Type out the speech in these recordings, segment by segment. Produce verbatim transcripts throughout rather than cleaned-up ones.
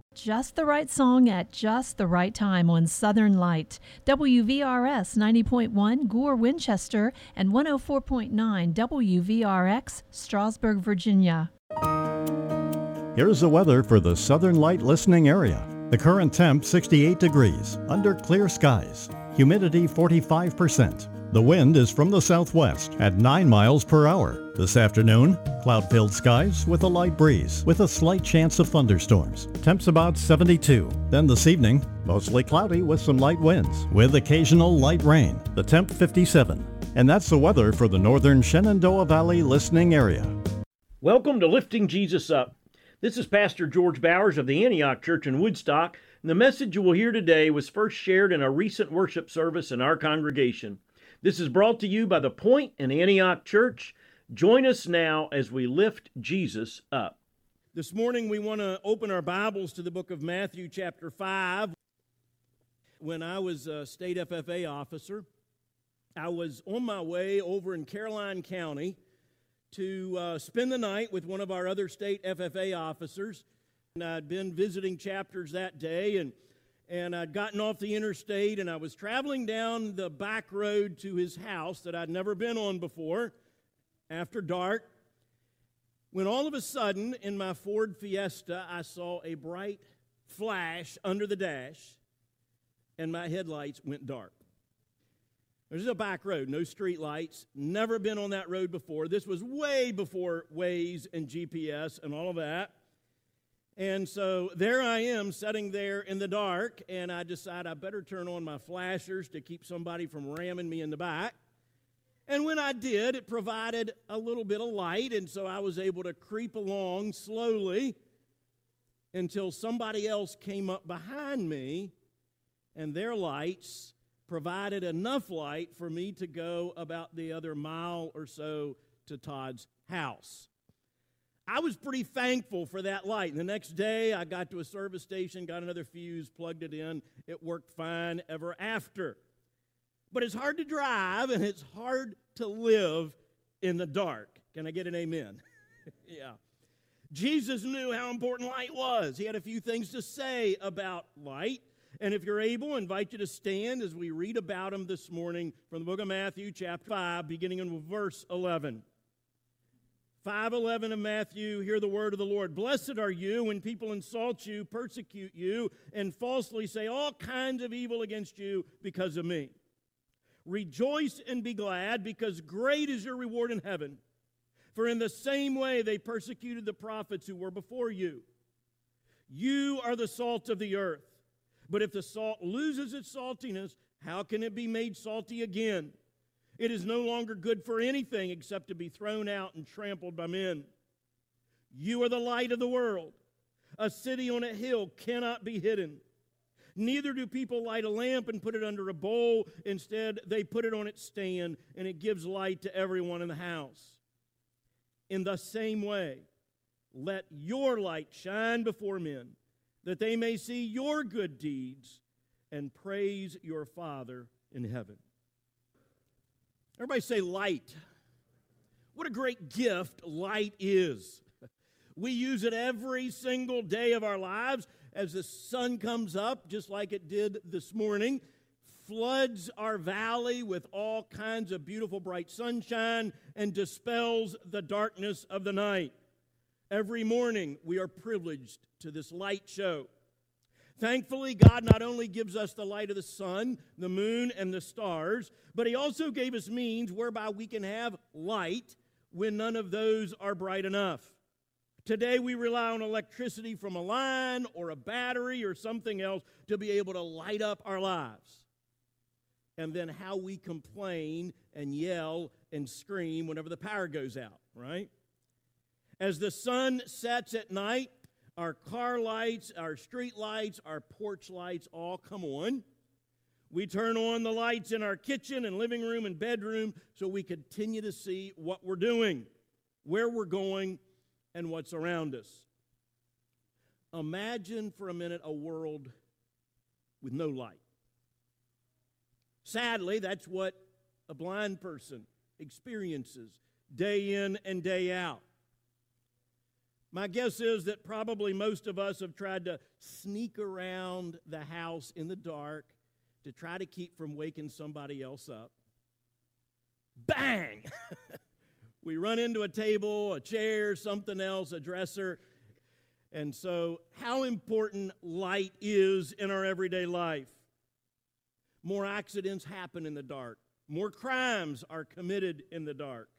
Just the right song at just the right time on Southern Light. W V R S ninety point one Gore, Winchester, and one oh four point nine W V R X, Strasburg, Virginia. Here's the weather for the Southern Light listening area. The current temp sixty-eight degrees, under clear skies. Humidity forty-five percent. The wind is from the southwest at nine miles per hour. This afternoon, cloud-filled skies with a light breeze with a slight chance of thunderstorms. Temps about seventy-two. Then this evening, mostly cloudy with some light winds with occasional light rain. The temp fifty-seven. And that's the weather for the northern Shenandoah Valley listening area. Welcome to Lifting Jesus Up. This is Pastor George Bowers of the Antioch Church in Woodstock, and the message you will hear today was first shared in a recent worship service in our congregation. This is brought to you by The Point and Antioch Church. Join us now as we lift Jesus up. This morning we want to open our Bibles to the book of Matthew chapter five. When I was a state F F A officer, I was on my way over in Caroline County to uh, spend the night with one of our other state F F A officers. And I'd been visiting chapters that day, and And I'd gotten off the interstate, and I was traveling down the back road to his house that I'd never been on before after dark, when all of a sudden, in my Ford Fiesta, I saw a bright flash under the dash, and my headlights went dark. This is a back road, no street lights, never been on that road before. This was way before Waze and G P S and all of that. And so there I am sitting there in the dark, and I decide I better turn on my flashers to keep somebody from ramming me in the back. And when I did, it provided a little bit of light, and so I was able to creep along slowly until somebody else came up behind me, and their lights provided enough light for me to go about the other mile or so to Todd's house. I was pretty thankful for that light. And the next day, I got to a service station, got another fuse, plugged it in. It worked fine ever after. But it's hard to drive, and it's hard to live in the dark. Can I get an amen? Yeah. Jesus knew how important light was. He had a few things to say about light. And if you're able, I invite you to stand as we read about him this morning from the book of Matthew, chapter five, beginning in verse eleven. five eleven of Matthew, hear the word of the Lord. Blessed are you when people insult you, persecute you, and falsely say all kinds of evil against you because of me. Rejoice and be glad, because great is your reward in heaven. For in the same way they persecuted the prophets who were before you. You are the salt of the earth. But if the salt loses its saltiness, how can it be made salty again? It is no longer good for anything except to be thrown out and trampled by men. You are the light of the world. A city on a hill cannot be hidden. Neither do people light a lamp and put it under a bowl. Instead, they put it on its stand, and it gives light to everyone in the house. In the same way, let your light shine before men, that they may see your good deeds and praise your Father in heaven. Everybody say light. What a great gift light is. We use it every single day of our lives as the sun comes up, just like it did this morning, floods our valley with all kinds of beautiful bright sunshine and dispels the darkness of the night. Every morning we are privileged to this light show. Thankfully, God not only gives us the light of the sun, the moon, and the stars, but He also gave us means whereby we can have light when none of those are bright enough. Today, we rely on electricity from a line or a battery or something else to be able to light up our lives. And then how we complain and yell and scream whenever the power goes out, right? As the sun sets at night, our car lights, our street lights, our porch lights all come on. We turn on the lights in our kitchen and living room and bedroom so we continue to see what we're doing, where we're going, and what's around us. Imagine for a minute a world with no light. Sadly, that's what a blind person experiences day in and day out. My guess is that probably most of us have tried to sneak around the house in the dark to try to keep from waking somebody else up. Bang! We run into a table, a chair, something else, a dresser. And so, how important light is in our everyday life. More accidents happen in the dark. More crimes are committed in the dark.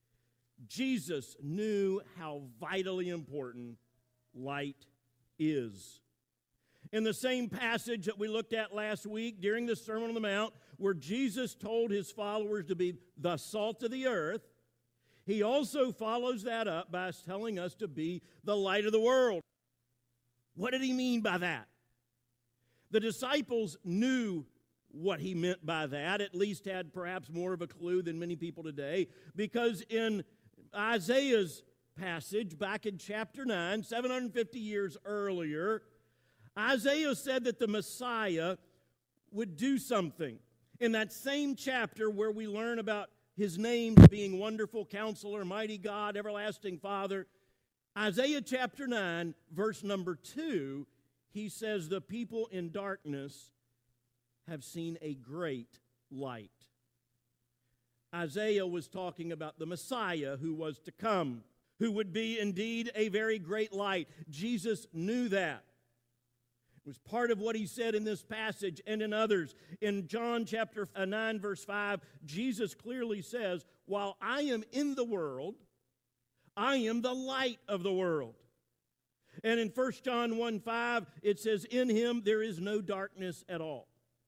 Jesus knew how vitally important light is. In the same passage that we looked at last week during the Sermon on the Mount, where Jesus told his followers to be the salt of the earth, he also follows that up by telling us to be the light of the world. What did he mean by that? The disciples knew what he meant by that, at least had perhaps more of a clue than many people today, because in Isaiah's passage back in chapter nine, seven hundred fifty years earlier, Isaiah said that the Messiah would do something. In that same chapter where we learn about his name being Wonderful Counselor, Mighty God, Everlasting Father, Isaiah chapter nine, verse number two, he says, the people in darkness have seen a great light. Isaiah was talking about the Messiah who was to come, who would be indeed a very great light. Jesus knew that. It was part of what he said in this passage and in others. In John chapter nine, verse five, Jesus clearly says, while I am in the world, I am the light of the world. And in First John one five, it says, in him there is no darkness at all.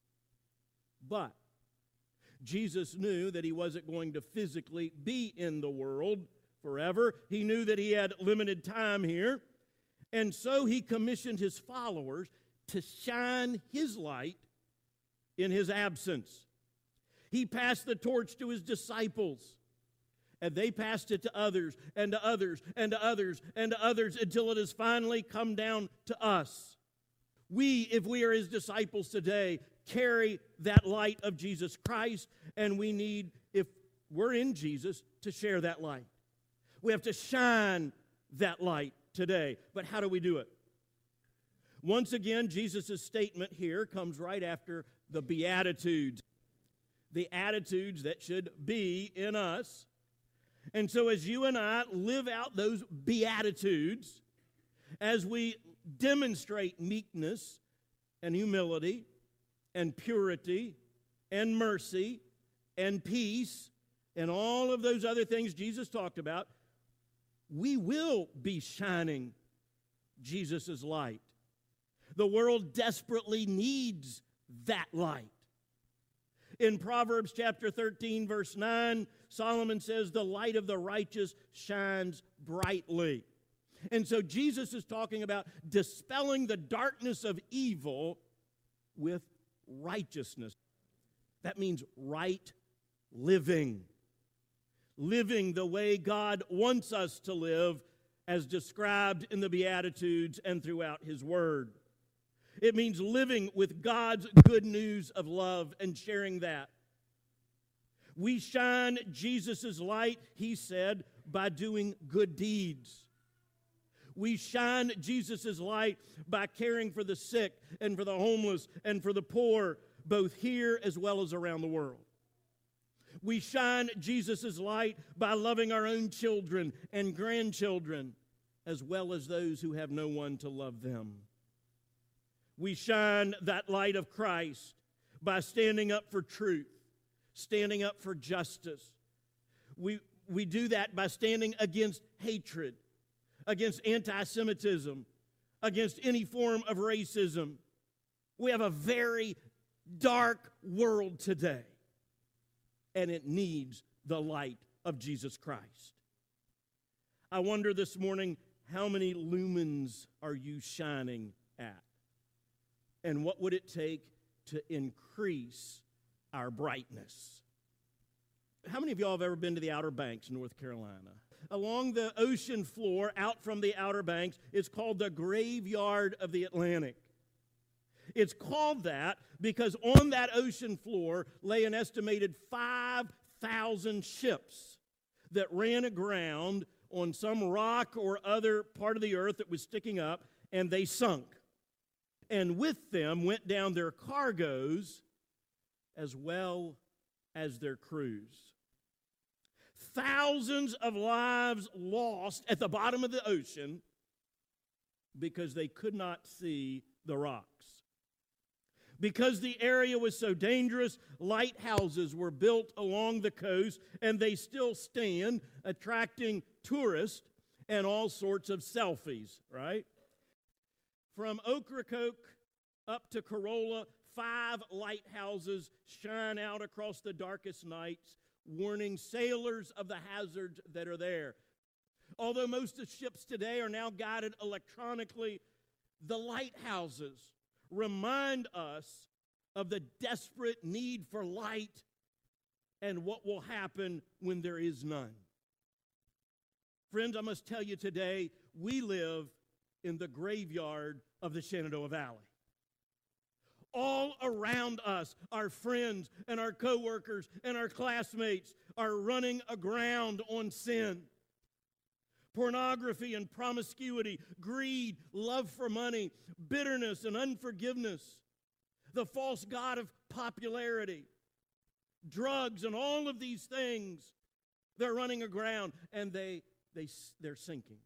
But Jesus knew that he wasn't going to physically be in the world forever. He knew that he had limited time here. And so he commissioned his followers to shine his light in his absence. He passed the torch to his disciples, and they passed it to others, and to others, and to others, and to others, until it has finally come down to us. We, if we are his disciples today, carry that light of Jesus Christ, and we need, if we're in Jesus, to share that light. We have to shine that light today. But how do we do it? Once again, Jesus' statement here comes right after the Beatitudes, the attitudes that should be in us. And so as you and I live out those Beatitudes, as we demonstrate meekness and humility and purity and mercy and peace and all of those other things Jesus talked about, we will be shining Jesus' light. The world desperately needs that light. In Proverbs chapter thirteen, verse nine, Solomon says, the light of the righteous shines brightly. And so Jesus is talking about dispelling the darkness of evil with righteousness. That means right living. Living the way God wants us to live, as described in the Beatitudes and throughout his word. It means living with God's good news of love and sharing that. We shine Jesus' light, he said, by doing good deeds. We shine Jesus' light by caring for the sick and for the homeless and for the poor, both here as well as around the world. We shine Jesus' light by loving our own children and grandchildren, as well as those who have no one to love them. We shine that light of Christ by standing up for truth, standing up for justice. We, we do that by standing against hatred, against anti-Semitism, against any form of racism. We have a very dark world today, and it needs the light of Jesus Christ. I wonder this morning, how many lumens are you shining at? And what would it take to increase our brightness? How many of y'all have ever been to the Outer Banks in North Carolina? Along the ocean floor, out from the Outer Banks, it's called the Graveyard of the Atlantic. It's called that because on that ocean floor lay an estimated five thousand ships that ran aground on some rock or other part of the earth that was sticking up, and they sunk. And with them went down their cargoes as well as their crews. Thousands of lives lost at the bottom of the ocean because they could not see the rocks. Because the area was so dangerous, lighthouses were built along the coast, and they still stand, attracting tourists and all sorts of selfies, right? From Ocracoke up to Corolla, five lighthouses shine out across the darkest nights, warning sailors of the hazards that are there. Although most of ships today are now guided electronically, the lighthouses remind us of the desperate need for light and what will happen when there is none. Friends, I must tell you today, we live in the graveyard of the Shenandoah Valley. All around us, our friends and our coworkers and our classmates are running aground on sin. Pornography and promiscuity, greed, love for money, bitterness and unforgiveness, the false god of popularity, drugs, and all of these things, they're running aground, and they, they, they're sinking.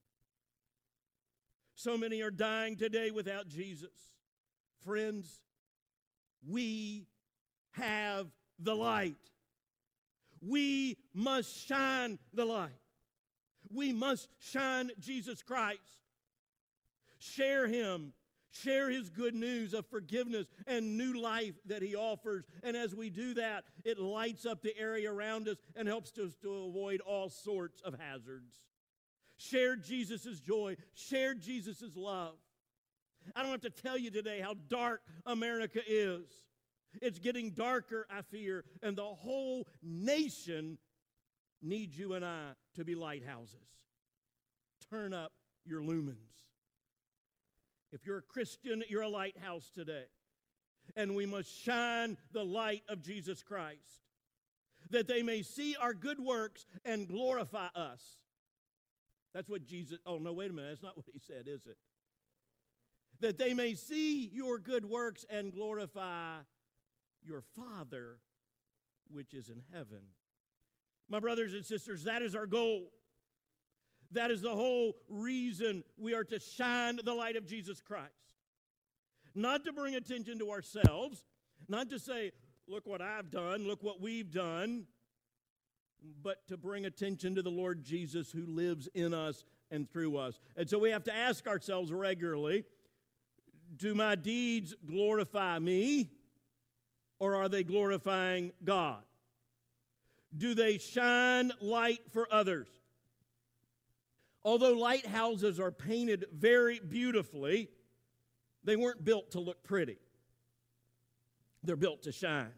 So many are dying today without Jesus. Friends, we have the light. We must shine the light. We must shine Jesus Christ. Share Him. Share His good news of forgiveness and new life that He offers. And as we do that, it lights up the area around us and helps us to avoid all sorts of hazards. Share Jesus' joy. Share Jesus' love. I don't have to tell you today how dark America is. It's getting darker, I fear, and the whole nation needs you and I to be lighthouses. Turn up your lumens. If you're a Christian, you're a lighthouse today. And we must shine the light of Jesus Christ, that they may see our good works and glorify us. That's what Jesus, oh no, wait a minute, that's not what He said, is it? That they may see your good works and glorify your Father which is in heaven. My brothers and sisters, that is our goal. That is the whole reason we are to shine the light of Jesus Christ. Not to bring attention to ourselves, not to say, look what I've done, look what we've done, but to bring attention to the Lord Jesus who lives in us and through us. And so we have to ask ourselves regularly, do my deeds glorify me, or are they glorifying God? Do they shine light for others? Although lighthouses are painted very beautifully, they weren't built to look pretty. They're built to shine.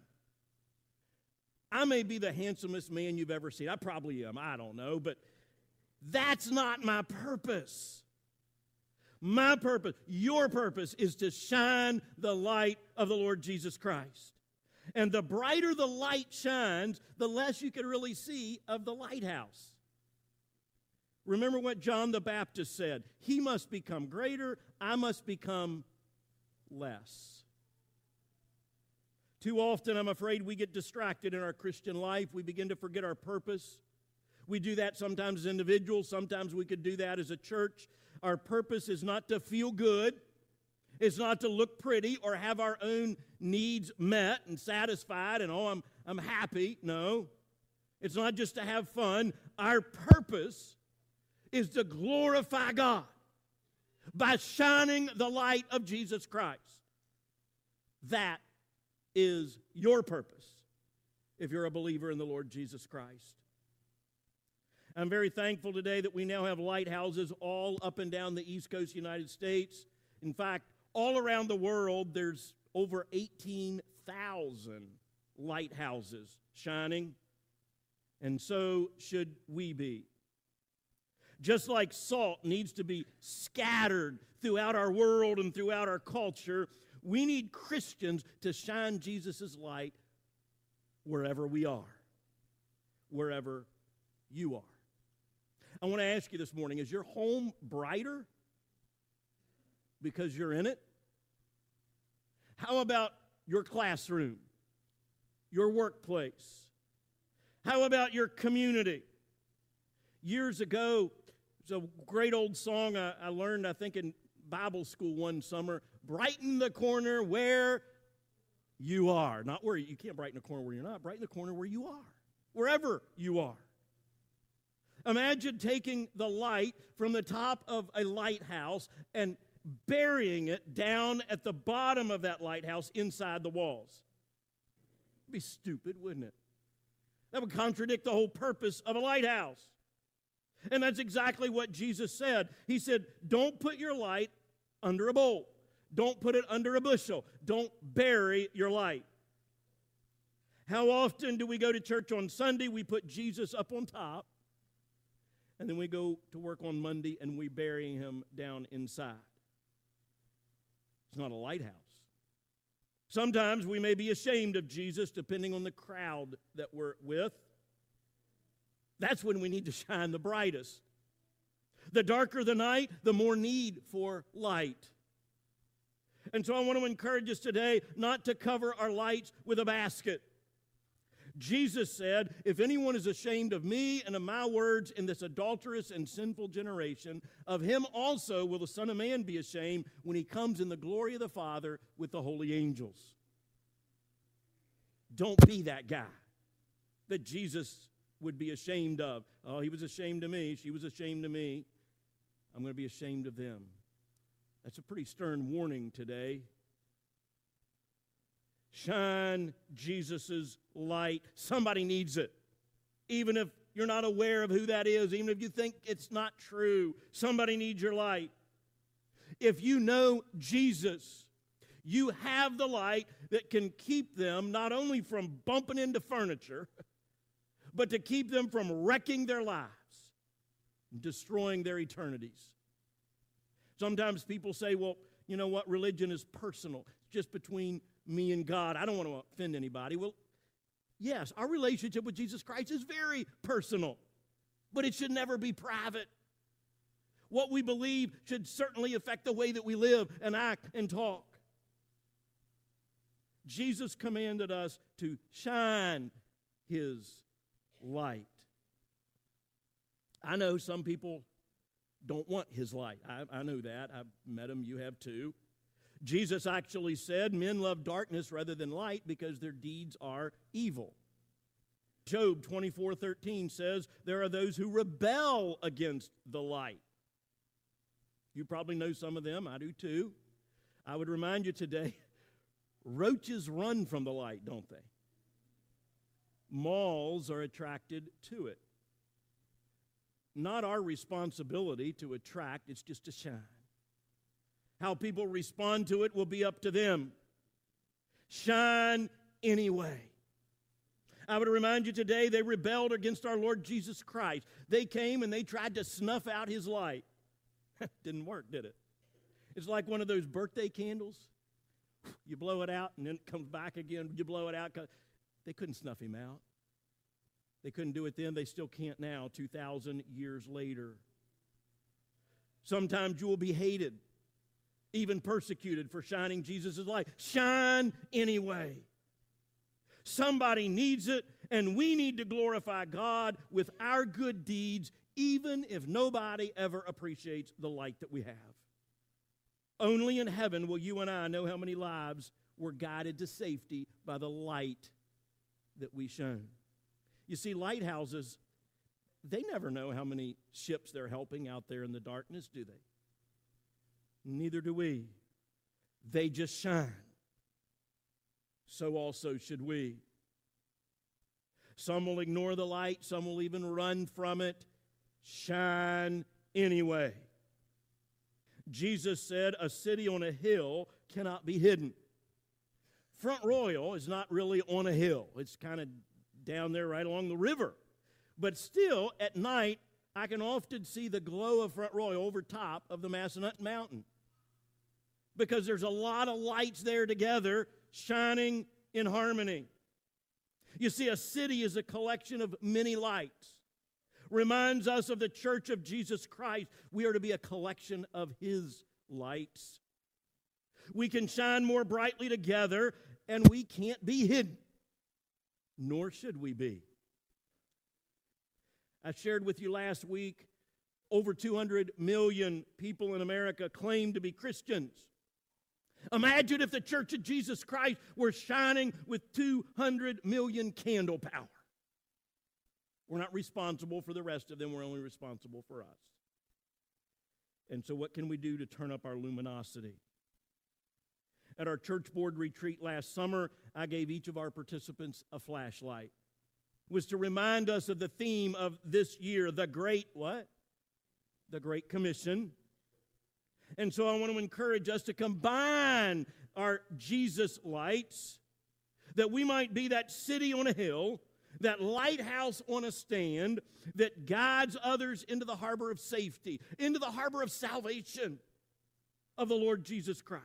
I may be the handsomest man you've ever seen. I probably am. I don't know. But that's not my purpose. My purpose, your purpose, is to shine the light of the Lord Jesus Christ. And the brighter the light shines, the less you can really see of the lighthouse. Remember what John the Baptist said. He must become greater, I must become less. Too often, I'm afraid, we get distracted in our Christian life. We begin to forget our purpose. We do that sometimes as individuals. Sometimes we could do that as a church. Our purpose is not to feel good. It's not to look pretty or have our own needs met and satisfied and, oh, I'm, I'm happy. No. It's not just to have fun. Our purpose is to glorify God by shining the light of Jesus Christ. That is your purpose if you're a believer in the Lord Jesus Christ. I'm very thankful today that we now have lighthouses all up and down the East Coast United States. In fact, all around the world, there's over eighteen thousand lighthouses shining, and so should we be. Just like salt needs to be scattered throughout our world and throughout our culture, we need Christians to shine Jesus' light wherever we are, wherever you are. I want to ask you this morning, is your home brighter because you're in it? How about your classroom, your workplace? How about your community? Years ago, there's a great old song I, I learned, I think, in Bible school one summer. Brighten the corner where you are. Not where you can't brighten the corner where you're not. Brighten the corner where you are. Wherever you are. Imagine taking the light from the top of a lighthouse and burying it down at the bottom of that lighthouse inside the walls. It'd be stupid, wouldn't it? That would contradict the whole purpose of a lighthouse. And that's exactly what Jesus said. He said, don't put your light under a bowl. Don't put it under a bushel. Don't bury your light. How often do we go to church on Sunday? We put Jesus up on top. And then we go to work on Monday and we bury him down inside. It's not a lighthouse. Sometimes we may be ashamed of Jesus depending on the crowd that we're with. That's when we need to shine the brightest. The darker the night, the more need for light. And so I want to encourage us today not to cover our lights with a basket. Jesus said, if anyone is ashamed of me and of my words in this adulterous and sinful generation, of him also will the Son of Man be ashamed when he comes in the glory of the Father with the holy angels. Don't be that guy that Jesus would be ashamed of. Oh, he was ashamed of me. She was ashamed of me. I'm going to be ashamed of them. That's a pretty stern warning today. Shine Jesus' light. Somebody needs it. Even if you're not aware of who that is, even if you think it's not true, somebody needs your light. If you know Jesus, you have the light that can keep them not only from bumping into furniture, but to keep them from wrecking their lives, destroying their eternities. Sometimes people say, well, you know what, religion is personal. It's just between me and God. I don't want to offend anybody. Well, yes, our relationship with Jesus Christ is very personal, but it should never be private. What we believe should certainly affect the way that we live and act and talk. Jesus commanded us to shine his light. I know some people don't want his light. I, I know that. I've met them. You have too. Jesus actually said, men love darkness rather than light because their deeds are evil. Job twenty-four thirteen says, there are those who rebel against the light. You probably know some of them. I do too. I would remind you today, roaches run from the light, don't they? Moths are attracted to it. Not our responsibility to attract, it's just to shine. How people respond to it will be up to them. Shine anyway. I would remind you today, they rebelled against our Lord Jesus Christ. They came and they tried to snuff out his light. Didn't work, did it? It's like one of those birthday candles. You blow it out and then it comes back again. You blow it out. They couldn't snuff him out. They couldn't do it then. They still can't now, two thousand years later. Sometimes you will be hated, even persecuted for shining Jesus' light. Shine anyway. Somebody needs it, and we need to glorify God with our good deeds, even if nobody ever appreciates the light that we have. Only in heaven will you and I know how many lives were guided to safety by the light that we shone. You see, lighthouses, they never know how many ships they're helping out there in the darkness, do they? Neither do we. They just shine. So also should we. Some will ignore the light. Some will even run from it. Shine anyway. Jesus said, a city on a hill cannot be hidden. Front Royal is not really on a hill. It's kind of down there right along the river. But still, at night, I can often see the glow of Front Royal over top of the Massanutten Mountain. Because there's a lot of lights there together, shining in harmony. You see, a city is a collection of many lights. reminds us of the church of Jesus Christ. We are to be a collection of His lights. We can shine more brightly together, and we can't be hidden, nor should we be. I shared with you last week, over two hundred million people in America claim to be Christians. Imagine if the Church of Jesus Christ were shining with two hundred million candle power. We're not responsible for the rest of them. We're only responsible for us. And so what can we do to turn up our luminosity? At our church board retreat last summer, I gave each of our participants a flashlight. It was to remind us of the theme of this year, the Great what? The Great Commission. And so I want to encourage us to combine our Jesus lights, that we might be that city on a hill, that lighthouse on a stand that guides others into the harbor of safety, into the harbor of salvation of the Lord Jesus Christ.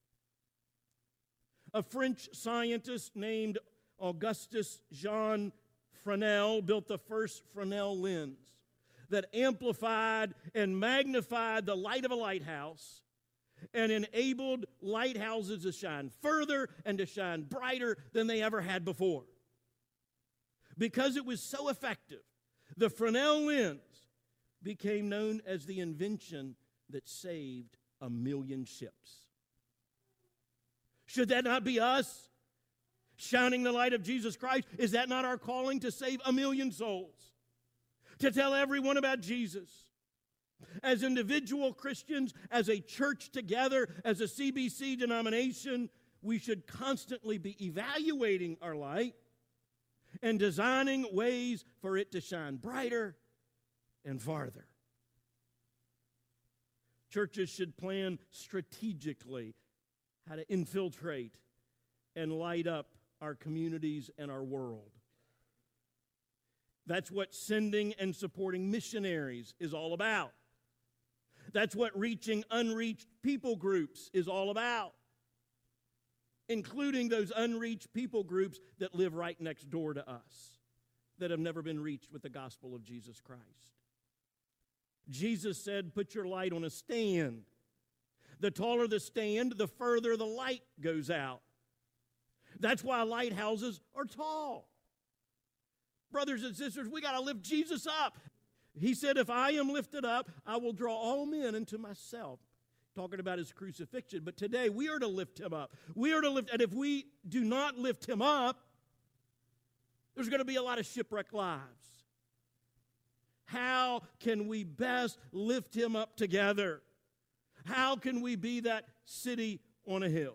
A French scientist named Augustus Jean Fresnel built the first Fresnel lens that amplified and magnified the light of a lighthouse and enabled lighthouses to shine further and to shine brighter than they ever had before. Because it was so effective, the Fresnel lens became known as the invention that saved a million ships. Should that not be us, shining the light of Jesus Christ? Is that not our calling, to save a million souls? To tell everyone about Jesus? As individual Christians, as a church together, as a C B C denomination, we should constantly be evaluating our light and designing ways for it to shine brighter and farther. Churches should plan strategically how to infiltrate and light up our communities and our world. That's what sending and supporting missionaries is all about. That's what reaching unreached people groups is all about, including those unreached people groups that live right next door to us, that have never been reached with the gospel of Jesus Christ. Jesus said, put your light on a stand. The taller the stand, the further the light goes out. That's why lighthouses are tall. Brothers and sisters, we got to lift Jesus up. He said, if I am lifted up, I will draw all men unto myself. Talking about his crucifixion. But today, we are to lift him up. We are to lift, and if we do not lift him up, there's going to be a lot of shipwrecked lives. How can we best lift him up together? How can we be that city on a hill?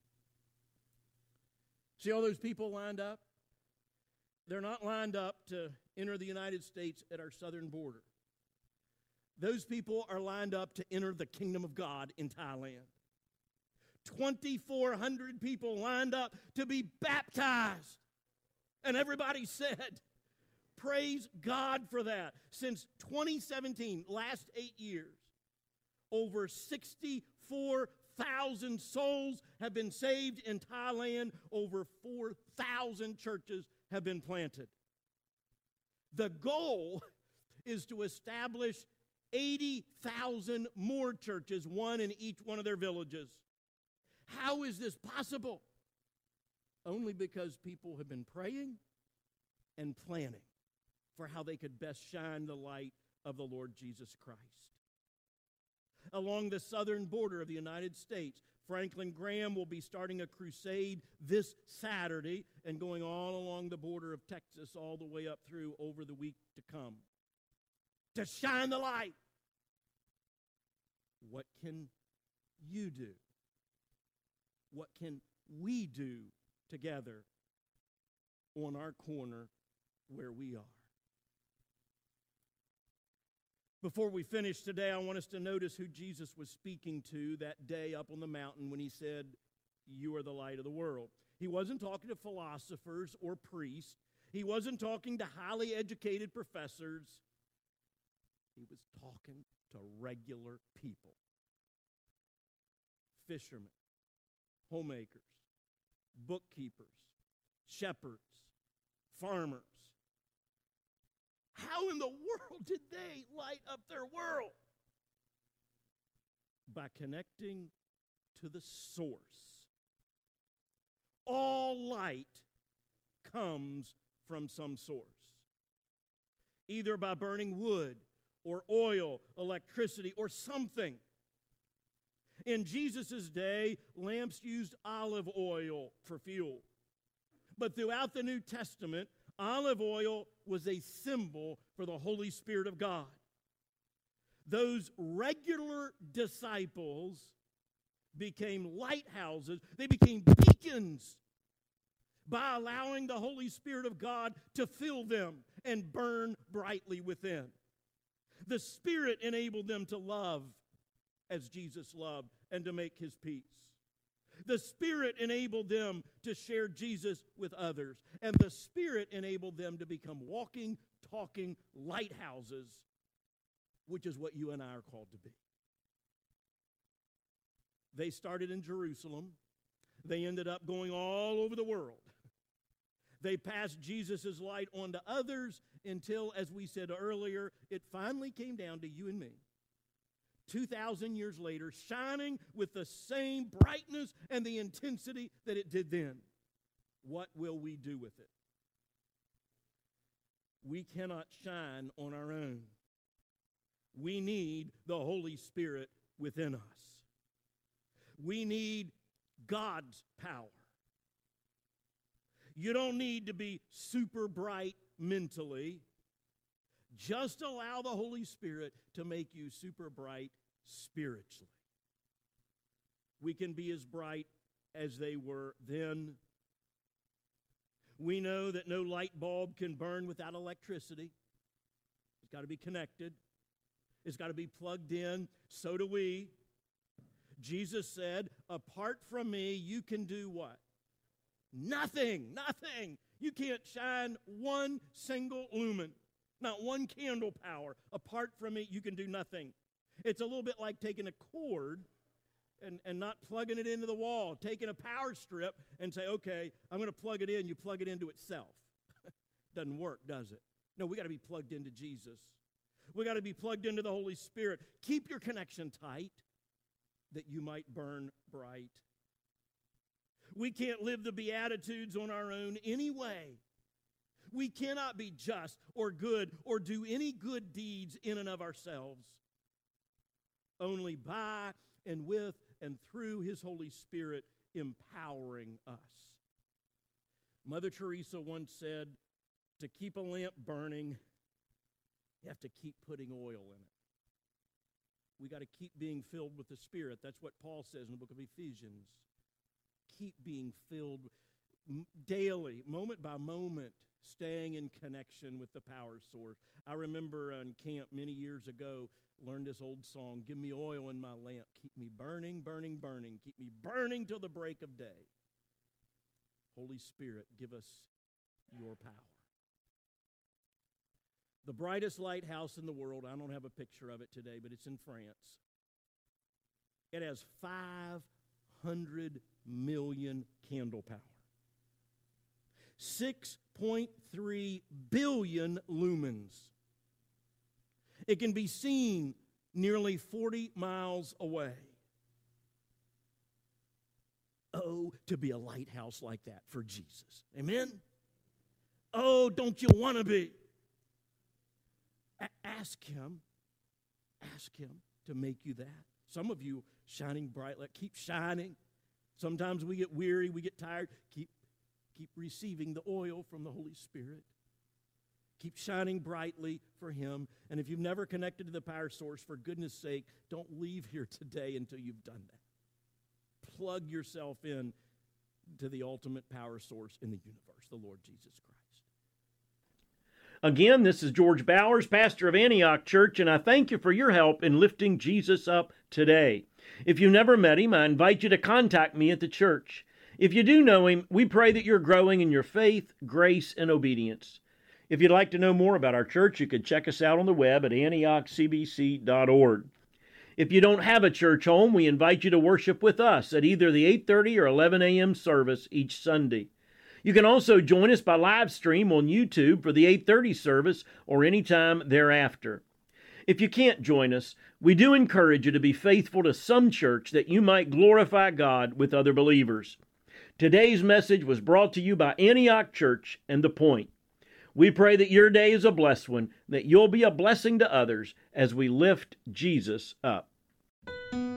See all those people lined up? They're not lined up to enter the United States at our southern border. Those people are lined up to enter the kingdom of God in Thailand. twenty-four hundred people lined up to be baptized. And everybody said, praise God for that. Since twenty seventeen, last eight years, over sixty-four thousand souls have been saved in Thailand. Over four thousand churches have been planted. The goal is to establish eighty thousand more churches, one in each one of their villages. How is this possible? Only because people have been praying and planning for how they could best shine the light of the Lord Jesus Christ. Along the southern border of the United States, Franklin Graham will be starting a crusade this Saturday and going all along the border of Texas all the way up through over the week to come to shine the light. What can you do? What can we do together on our corner where we are? Before we finish today, I want us to notice who Jesus was speaking to that day up on the mountain when he said, you are the light of the world. He wasn't talking to philosophers or priests. He wasn't talking to highly educated professors. He was talking to regular people. Fishermen, homemakers, bookkeepers, shepherds, farmers. How in the world did they light up their world? By connecting to the source. All light comes from some source. Either by burning wood or oil, electricity, or something. In Jesus' day, lamps used olive oil for fuel. But throughout the New Testament, olive oil was a symbol for the Holy Spirit of God. Those regular disciples became lighthouses. They became beacons by allowing the Holy Spirit of God to fill them and burn brightly within. The Spirit enabled them to love as Jesus loved and to make his peace. The Spirit enabled them to share Jesus with others. And the Spirit enabled them to become walking, talking lighthouses, which is what you and I are called to be. They started in Jerusalem. They ended up going all over the world. They passed Jesus' light on to others until, as we said earlier, it finally came down to you and me. two thousand years later, shining with the same brightness and the intensity that it did then. What will we do with it? We cannot shine on our own. We need the Holy Spirit within us. We need God's power. You don't need to be super bright mentally. Just allow the Holy Spirit to make you super bright spiritually. We can be as bright as they were then. We know that no light bulb can burn without electricity. It's got to be connected. It's got to be plugged in. So do we. Jesus said, apart from me, you can do what? Nothing. Nothing. You can't shine one single lumen. Not one candle power. Apart from it, you can do nothing. It's a little bit like taking a cord and, and not plugging it into the wall. Taking a power strip and say, okay, I'm going to plug it in. You plug it into itself. Doesn't work, does it? No, we got to be plugged into Jesus. We got to be plugged into the Holy Spirit. Keep your connection tight that you might burn bright. We can't live the Beatitudes on our own anyway. We cannot be just or good or do any good deeds in and of ourselves. Only by and with and through his Holy Spirit empowering us. Mother Teresa once said, to keep a lamp burning, you have to keep putting oil in it. We got to keep being filled with the Spirit. That's what Paul says in the book of Ephesians. Keep being filled daily, moment by moment, staying in connection with the power source. I remember on camp many years ago, learned this old song, give me oil in my lamp, keep me burning, burning, burning, keep me burning till the break of day. Holy Spirit, give us your power. The brightest lighthouse in the world, I don't have a picture of it today, but it's in France. It has five hundred million candle power. six point three billion lumens. It can be seen nearly forty miles away. Oh, to be a lighthouse like that for Jesus. Amen? Oh, don't you want to be? A- ask him. Ask him to make you that. Some of you shining bright, like keep shining. Sometimes we get weary, we get tired. Keep, keep receiving the oil from the Holy Spirit. Keep shining brightly for him. And if you've never connected to the power source, for goodness sake, don't leave here today until you've done that. Plug yourself in to the ultimate power source in the universe, the Lord Jesus Christ. Again, this is George Bowers, pastor of Antioch Church, and I thank you for your help in lifting Jesus up today. If you've never met him, I invite you to contact me at the church. If you do know him, we pray that you're growing in your faith, grace, and obedience. If you'd like to know more about our church, you can check us out on the web at antioch c b c dot org. If you don't have a church home, we invite you to worship with us at either the eight thirty or eleven a.m. service each Sunday. You can also join us by live stream on YouTube for the eight thirty service or anytime thereafter. If you can't join us, we do encourage you to be faithful to some church that you might glorify God with other believers. Today's message was brought to you by Antioch Church and The Point. We pray that your day is a blessed one, that you'll be a blessing to others as we lift Jesus up.